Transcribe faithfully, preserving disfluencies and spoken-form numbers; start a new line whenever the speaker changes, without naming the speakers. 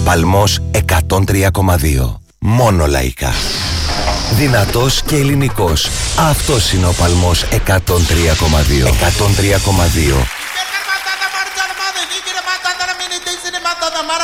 Παλμός εκατόν τρία κόμμα δύο. Μόνο λαϊκά. Δυνατός και ελληνικός. Αυτός είναι ο Παλμός εκατόν τρία κόμμα δύο. εκατόν τρία κόμμα δύο.